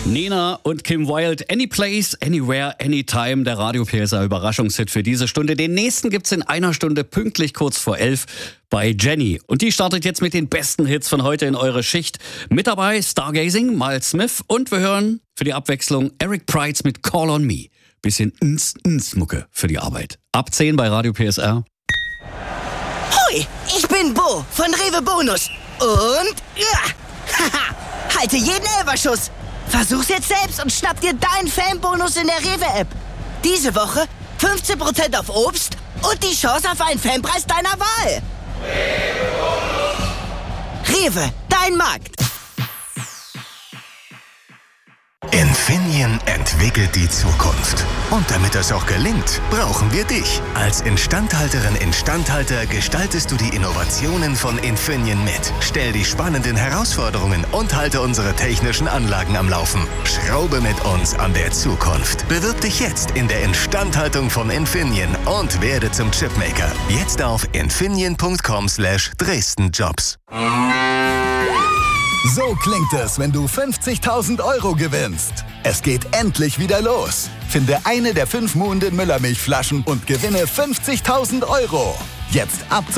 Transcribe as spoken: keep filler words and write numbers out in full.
Nena und Kim Wilde, Any Place, Anywhere, Anytime, der Radio P S A Überraschungshit für diese Stunde. Den nächsten gibt's in einer Stunde pünktlich kurz vor elf bei Jenny. Und die startet jetzt mit den besten Hits von heute in eure Schicht. Mit dabei Stargazing, Miles Smith und wir hören für die Abwechslung Eric Prydz mit Call on Me. Bisschen ns-ns-Mucke für die Arbeit. Ab zehn bei Radio P S R. Hoi, ich bin Bo von Rewe Bonus. Und ja, haha, halte jeden Elferschuss. Versuch's jetzt selbst und schnapp dir deinen Fanbonus in der Rewe-App. Diese Woche fünfzehn Prozent auf Obst und die Chance auf einen Fanpreis deiner Wahl. Rewe, dein Markt. Infineon entwickelt die Zukunft. Und damit das auch gelingt, brauchen wir dich. Als Instandhalterin, Instandhalter gestaltest du die Innovationen von Infineon mit. Stell die spannenden Herausforderungen und halte unsere technischen Anlagen am Laufen. Schraube mit uns an der Zukunft. Bewirb dich jetzt in der Instandhaltung von Infineon und werde zum Chipmaker. Jetzt auf infineon punkt com slash Dresden Jobs. So klingt es, wenn du fünfzigtausend Euro gewinnst. Es geht endlich wieder los. Finde eine der fünf Muhnden Müllermilchflaschen und gewinne fünfzigtausend Euro. Jetzt ab